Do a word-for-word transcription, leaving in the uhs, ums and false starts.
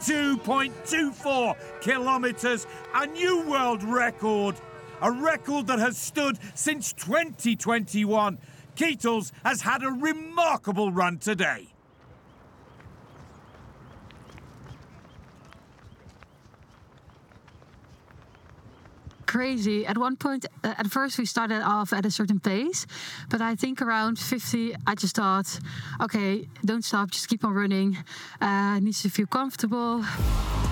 fifty-two point two four kilometres, a new world record. A record that has stood since twenty twenty-one. Keitels has had a remarkable run today. Crazy. At one point, uh, at first we started off at a certain pace, but I think around fifty, I just thought, okay, don't stop, just keep on running. Uh, needs to feel comfortable.